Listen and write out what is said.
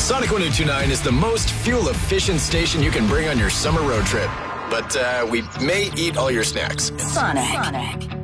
Sonic 102.9 is the most fuel-efficient station you can bring on your summer road trip. But we may eat all your snacks. Sonic.